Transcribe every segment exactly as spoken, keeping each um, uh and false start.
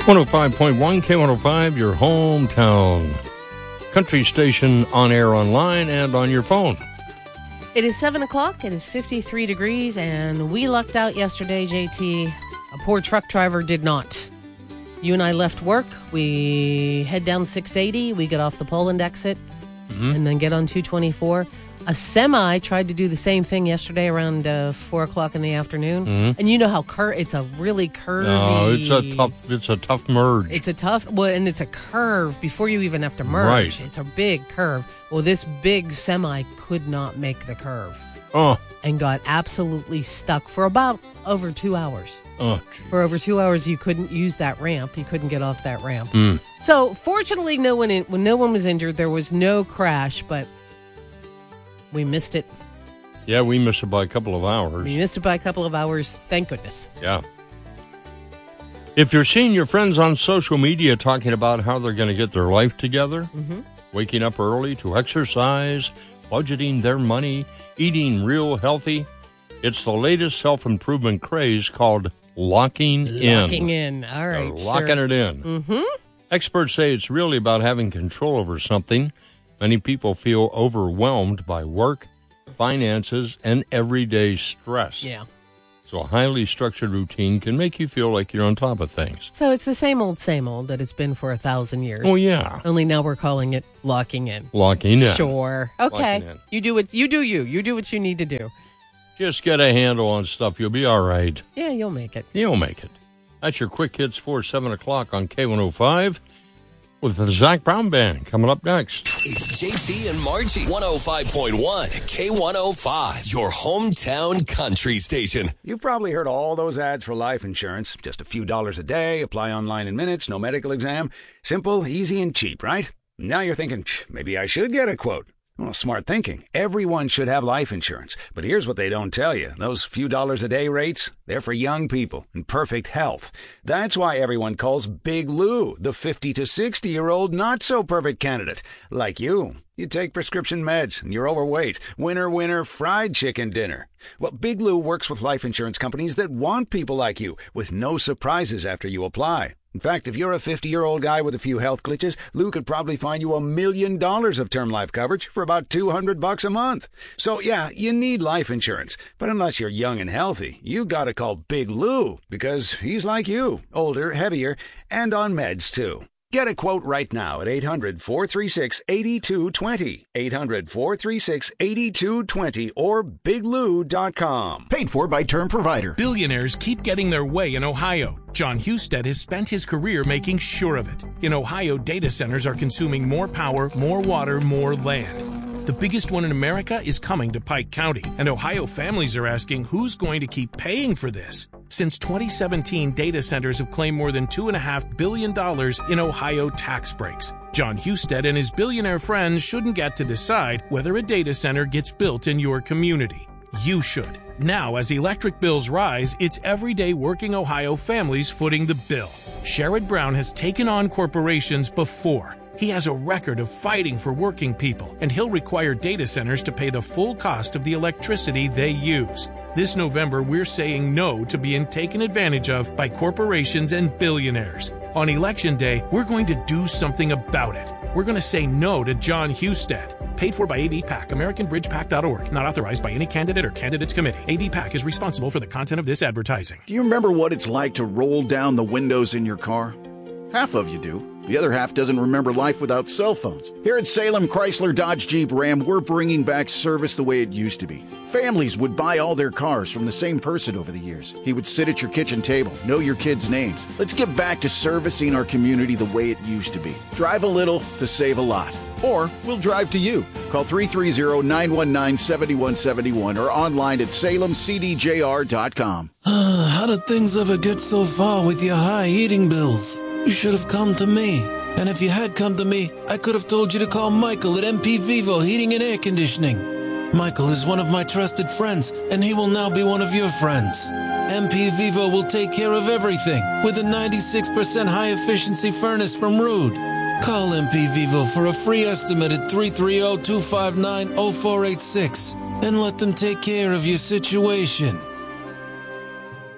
one oh five point one, K one oh five, your hometown country station, on air, online, and on your phone. It is seven o'clock. It is fifty-three degrees, and we lucked out yesterday, J T. A poor truck driver did not. You and I left work. We head down six eighty. We get off the Poland exit mm-hmm. and then get on two twenty-four. A semi tried to do the same thing yesterday around uh, four o'clock in the afternoon. Mm-hmm. And you know how cur- it's a really curvy... No, it's a tough It's a tough merge. It's a tough... Well, and it's a curve before you even have to merge. Right. It's a big curve. Well, this big semi could not make the curve. Oh. And got absolutely stuck for about over two hours. Oh, for over two hours, you couldn't use that ramp. You couldn't get off that ramp. Mm. So, fortunately, no one in, when no one was injured, there was no crash, but we missed it. Yeah, we missed it by a couple of hours. We missed it by a couple of hours. Thank goodness. Yeah. If you're seeing your friends on social media talking about how they're going to get their life together, mm-hmm. waking up early to exercise, budgeting their money, eating real healthy, it's the latest self-improvement craze called locking in. Locking in. All right. They're locking sure. it in. Mm-hmm. Experts say it's really about having control over something. Many people feel overwhelmed by work, finances, and everyday stress. Yeah. So a highly structured routine can make you feel like you're on top of things. So it's the same old, same old that it's been for a thousand years. Oh, yeah. Only now we're calling it locking in. Locking in. Sure. Okay. In. You do what you do you. You do what you need to do. Just get a handle on stuff. You'll be all right. Yeah, you'll make it. You'll make it. That's your Quick Hits for seven o'clock on K one oh five. With the Zach Brown Band coming up next. It's J T and Margie, one oh five point one, K one oh five, your hometown country station. You've probably heard all those ads for life insurance. Just a few dollars a day, apply online in minutes, no medical exam. Simple, easy, and cheap, right? Now you're thinking, maybe I should get a quote. Well, smart thinking. Everyone should have life insurance. But here's what they don't tell you. Those few dollars a day rates, they're for young people in perfect health. That's why everyone calls Big Lou the fifty to sixty-year-old not-so-perfect candidate. Like you. You take prescription meds and you're overweight. Winner, winner, fried chicken dinner. Well, Big Lou works with life insurance companies that want people like you, with no surprises after you apply. In fact, if you're a fifty-year-old guy with a few health glitches, Lou could probably find you a million dollars of term life coverage for about two hundred bucks a month. So yeah, you need life insurance. But unless you're young and healthy, you gotta call Big Lou, because he's like you, older, heavier, and on meds too. Get a quote right now at eight hundred, four three six, eight two two zero, eight hundred, four three six, eight two two zero, or big lou dot com. Paid for by Term Provider. Billionaires keep getting their way in Ohio. John Husted has spent his career making sure of it. In Ohio, data centers are consuming more power, more water, more land. The biggest one in America is coming to Pike County, and Ohio families are asking who's going to keep paying for this. Since twenty seventeen, data centers have claimed more than two point five billion dollars in Ohio tax breaks. John Husted and his billionaire friends shouldn't get to decide whether a data center gets built in your community. You should. Now, as electric bills rise, it's everyday working Ohio families footing the bill. Sherrod Brown has taken on corporations before. He has a record of fighting for working people, and he'll require data centers to pay the full cost of the electricity they use. This November, we're saying no to being taken advantage of by corporations and billionaires. On Election Day, we're going to do something about it. We're going to say no to John Husted. Paid for by A B PAC, American Bridge Pac dot org. Not authorized by any candidate or candidates committee. A B PAC is responsible for the content of this advertising. Do you remember what it's like to roll down the windows in your car? Half of you do. The other half doesn't remember life without cell phones. Here at Salem Chrysler Dodge Jeep Ram, we're bringing back service the way it used to be. Families would buy all their cars from the same person over the years. He would sit at your kitchen table, know your kids' names. Let's get back to servicing our community the way it used to be. Drive a little to save a lot. Or we'll drive to you. Call three three zero, nine one nine, seven one seven one or online at salem c d j r dot com. How did things ever get so far with your high heating bills? You should have come to me. And if you had come to me, I could have told you to call Michael at M P Vivo Heating and Air Conditioning. Michael is one of my trusted friends, and he will now be one of your friends. M P Vivo will take care of everything with a ninety-six percent high-efficiency furnace from Rude. Call M P Vivo for a free estimate at three three zero, two five nine, zero four eight six and let them take care of your situation.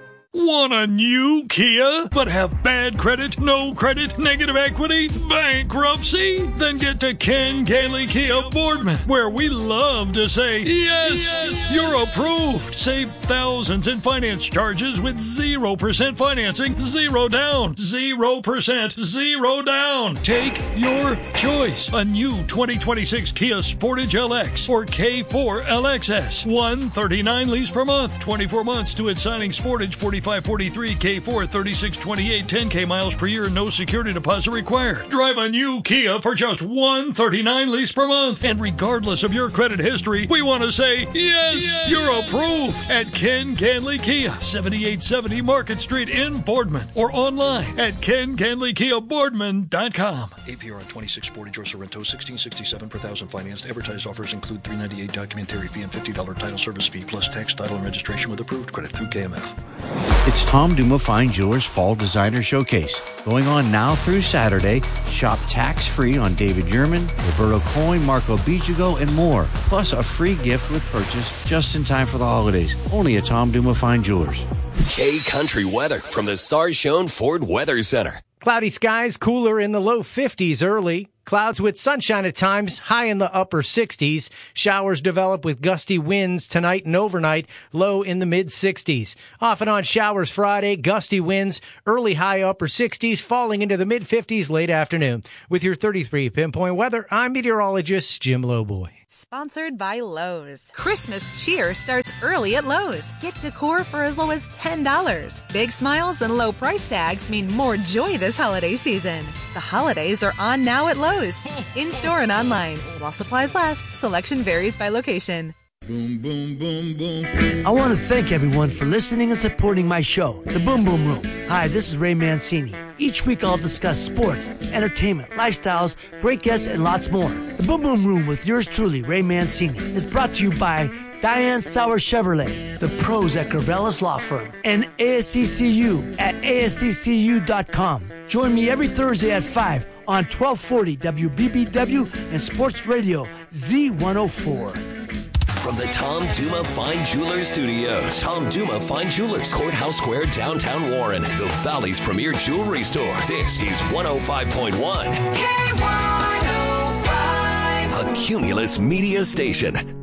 Want a new Kia, but have bad credit, no credit, negative equity, bankruptcy? Then get to Ken Gailey Kia Boardman, where we love to say, yes, yes, you're approved. Save thousands in finance charges with zero percent financing, zero down, zero percent, zero down. Take your choice. A new twenty twenty-six Kia Sportage L X or K four L X S. one hundred thirty-nine lease per month, twenty-four months to its signing. Sportage forty-five forty-three, K four thirty-six twenty-eight, ten K miles per year, no security deposit required. Drive a new Kia for just one hundred thirty-nine lease per month. And regardless of your credit history, we want to say, yes, yes, you're approved at Ken Ganley Kia, seventy-eight seventy Market Street in Boardman, or online at ken ganley kia boardman dot com. A P R on twenty-six Sportage or Sorrento, sixteen sixty-seven per thousand financed. Advertised offers include three ninety-eight documentary fee and fifty dollars title service fee, plus tax, title, and registration with approved credit through K M F. It's Tom Duma Fine Jewelers Fall Designer Showcase. Going on now through Saturday. Shop tax-free on David Yurman, Roberto Coin, Marco Bijago, and more. Plus a free gift with purchase just in time for the holidays. Only at Tom Duma Fine Jewelers. K Country weather from the Sarshone Ford Weather Center. Cloudy skies, cooler in the low fifties early. Clouds with sunshine at times, high in the upper sixties. Showers develop with gusty winds tonight and overnight, low in the mid sixties. Off and on showers Friday, gusty winds, early high upper sixties, falling into the mid fifties late afternoon. With your thirty-three Pinpoint Weather, I'm meteorologist Jim Lowboy. Sponsored by Lowe's. Christmas cheer starts early at Lowe's. Get decor for as low as ten dollars. Big smiles and low price tags mean more joy this holiday season. The holidays are on now at Lowe's. In-store and online. While supplies last, selection varies by location. Boom, boom, boom, boom. I want to thank everyone for listening and supporting my show, The Boom Boom Room. Hi, this is Ray Mancini. Each week I'll discuss sports, entertainment, lifestyles, great guests, and lots more. The Boom Boom Room with yours truly, Ray Mancini, is brought to you by Diane Sauer Chevrolet, the pros at Corvellis Law Firm, and A S C C U at A S C C U dot com. Join me every Thursday at five on twelve forty W B B W and Sports Radio Z one oh four. From the Tom Duma Fine Jewelers Studios, Tom Duma Fine Jewelers, Courthouse Square, downtown Warren, the Valley's premier jewelry store. This is one oh five point one. K one oh five. A Cumulus Media Station.